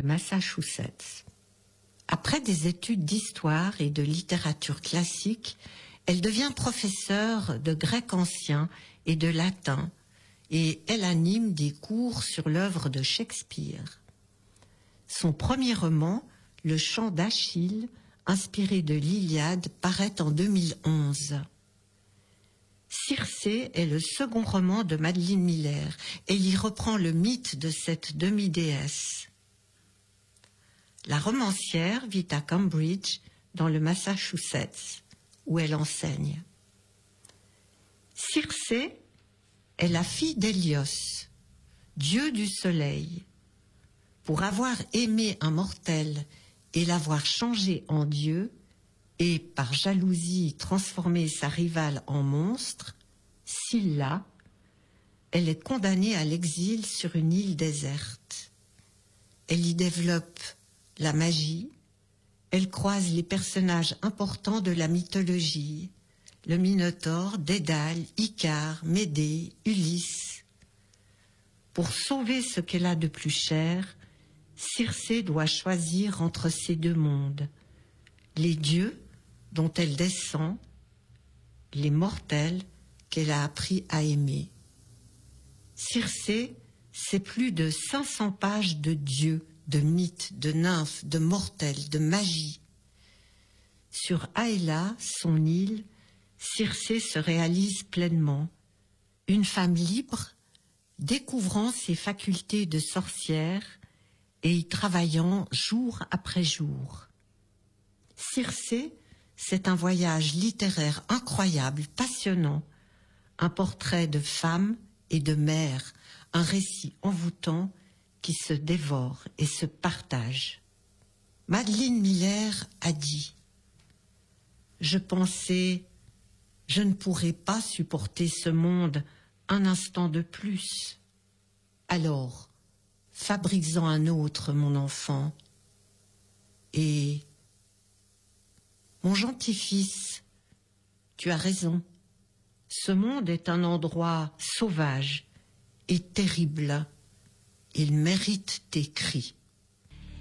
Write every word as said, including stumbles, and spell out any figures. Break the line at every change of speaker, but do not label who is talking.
Massachusetts. Après des études d'histoire et de littérature classique, elle devient professeure de grec ancien et de latin, et elle anime des cours sur l'œuvre de Shakespeare. Son premier roman, Le chant d'Achille, inspiré de l'Iliade, paraît en deux mille onze. Circé est le second roman de Madeline Miller et il y reprend le mythe de cette demi-déesse. La romancière vit à Cambridge, dans le Massachusetts, où elle enseigne. Circé est la fille d'Hélios, dieu du soleil. Pour avoir aimé un mortel et l'avoir changé en dieu, et par jalousie transformer sa rivale en monstre, Scylla, elle est condamnée à l'exil sur une île déserte. Elle y développe la magie, elle croise les personnages importants de la mythologie, le Minotaure, Dédale, Icare, Médée, Ulysse. Pour sauver ce qu'elle a de plus cher, Circé doit choisir entre ces deux mondes, les dieux dont elle descend, les mortels qu'elle a appris à aimer. Circé, c'est plus de cinq cents pages de dieux, de mythes, de nymphes, de mortels, de magie. Sur Aéla, son île, Circé se réalise pleinement, une femme libre, découvrant ses facultés de sorcière et y travaillant jour après jour. Circé, c'est un voyage littéraire incroyable, passionnant, un portrait de femme et de mère, un récit envoûtant qui se dévore et se partage. Madeline Miller a dit « Je pensais, je ne pourrais pas supporter ce monde un instant de plus. Alors, fabriques-en un autre, mon enfant, et... Mon gentil fils, tu as raison. Ce monde est un endroit sauvage et terrible. Il mérite tes cris. »